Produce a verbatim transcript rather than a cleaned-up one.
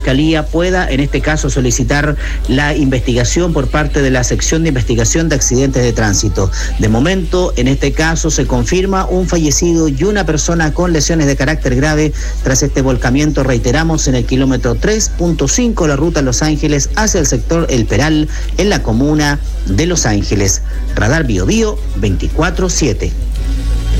Fiscalía pueda, en este caso, solicitar la investigación por parte de la sección de investigación de accidentes de tránsito. De momento, en este caso, se confirma un fallecido y una persona con lesiones de carácter grave tras este volcamiento, reiteramos, en el kilómetro tres punto cinco, la ruta Los Ángeles hacia el sector El Peral, en la comuna de Los Ángeles. Radar Biobío veinticuatro siete.